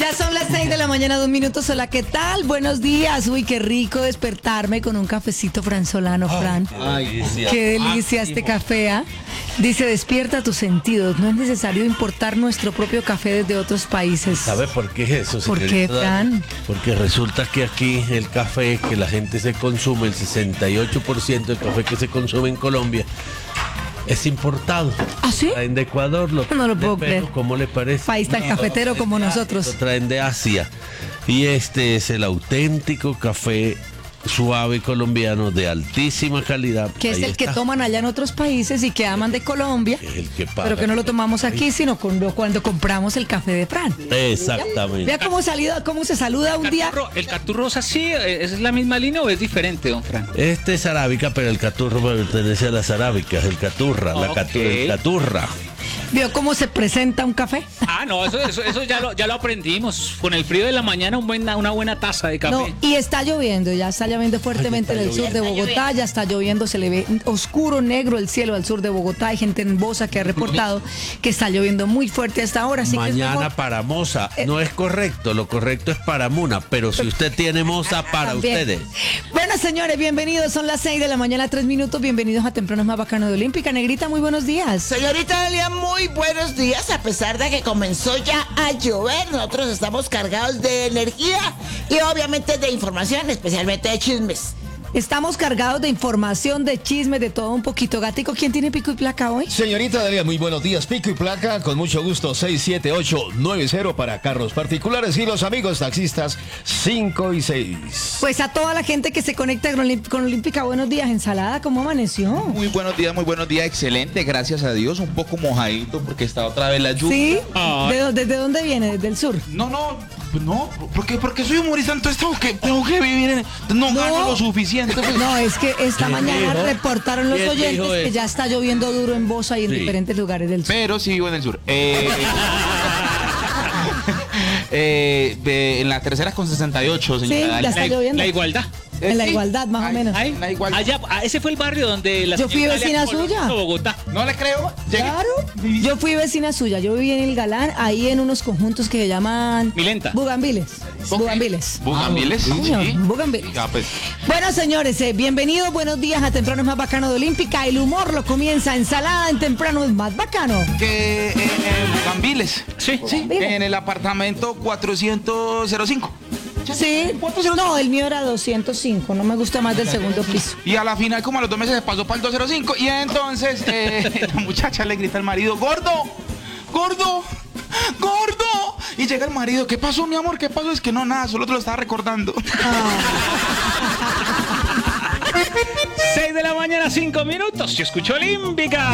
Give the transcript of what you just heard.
Ya son las 6 de la mañana, 2 minutos. Hola, ¿qué tal? Buenos días. Uy, qué rico despertarme con un cafecito fransolano, Fran. Ay, qué delicia este café, ¿ah? Dice, despierta tus sentidos. No es necesario importar nuestro propio café desde otros países. ¿Sabe por qué es eso? ¿Por qué, Fran? Porque resulta que aquí el café que la gente se consume, el 68% del café que se consume en Colombia, es importado. ¿Ah, sí? Traen de Ecuador, No lo puedo creer. ¿Cómo le parece? País tan cafetero como nosotros. Lo traen de Asia. Y este es el auténtico café suave colombiano de altísima calidad. Que es Ahí el que está. toman allá en otros países y que aman de Colombia. Es el que paga. Pero que no lo tomamos aquí, sino cuando compramos el café de Fran. Exactamente. Vea cómo se saluda un día. ¿El caturro es así? ¿Es la misma línea o es diferente, don Fran? Este es arábica, pero el caturro pertenece a las arábicas, el caturra, Ok. el caturra. ¿Vio cómo se presenta un café? Ah, no, eso ya lo aprendimos. Con el frío de la mañana, una buena taza de café. No, y está lloviendo, ya está lloviendo fuertemente en el sur de Bogotá, ya está lloviendo, se le ve oscuro, negro el cielo al sur de Bogotá. Hay gente en Bosa que ha reportado que está lloviendo muy fuerte hasta ahora. Así que es Mañana mejor. para Moza, no es correcto, lo correcto es para Muna, pero si usted tiene Moza, para También. ustedes. Bueno, señores, bienvenidos, son las 6 de la mañana, 3 minutos, bienvenidos a Tempranos Más Bacano de Olímpica. Negrita, muy buenos días. Señorita Delia, muy buenos días. A pesar de que comenzó ya a llover, nosotros estamos cargados de energía y obviamente de información, especialmente de chismes. Estamos cargados de información, de chismes, de todo un poquito. Gatico, ¿quién tiene pico y placa hoy? Señorita Delia, muy buenos días. Pico y placa, con mucho gusto, 67890 para carros particulares y los amigos taxistas 5 y 6. Pues a toda la gente que se conecta con Olímpica, buenos días. Ensalada, ¿cómo amaneció? Muy buenos días, excelente, gracias a Dios, un poco mojadito porque está otra vez la lluvia. ¿Sí? Ay. ¿Desde dónde viene? ¿Desde el sur? No, porque soy humorista, entonces tengo que vivir no gano lo suficiente. Pues. No, es que esta mañana dijo? reportaron los ¿Quién oyentes dijo que eso? ya está lloviendo duro en Bosa y en Sí. diferentes lugares del sur. Pero sí vivo en el sur. En las terceras con 68, señora. Sí, Dalia. ya está lloviendo. La igualdad. En la Sí. igualdad, más o menos. Ay, la igualdad. Allá, ese fue el barrio donde la Yo fui señora vecina Dalia suya. colonizó Bogotá. No le creo. Llegué. Claro, yo fui vecina suya, yo viví en el Galán, ahí en unos conjuntos que se llaman Milenta. Bugambiles. Ok. Bugambiles. Bugambiles, Señor, sí. Bugambiles. Ya, pues. Bueno, señores, bienvenidos, buenos días a Temprano es Más Bacano de Olímpica. El humor lo comienza ensalada en Temprano es Más Bacano. Que en Bugambiles. Sí. En el apartamento 405. Sí, no, el mío era 205, no me gusta más del segundo piso. Y a la final, como a los 2 meses, se pasó para el 205. Y entonces la muchacha le grita al marido: ¡Gordo! ¡Gordo! ¡Gordo! Y llega el marido: ¿qué pasó, mi amor? ¿Qué pasó? Es que no, nada, solo te lo estaba recordando. 6 de la mañana, 5 minutos. Yo escucho Olímpica.